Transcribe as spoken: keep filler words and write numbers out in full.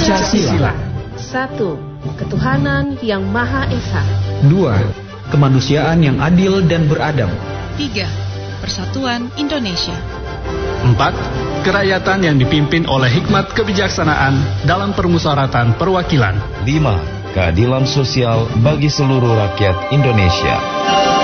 Pancasila. Satu, ketuhanan yang Maha Esa. Dua, kemanusiaan yang adil dan beradab. Tiga, persatuan Indonesia. Empat, kerakyatan yang dipimpin oleh hikmat kebijaksanaan dalam permusyawaratan perwakilan. Lima, keadilan sosial bagi seluruh rakyat Indonesia.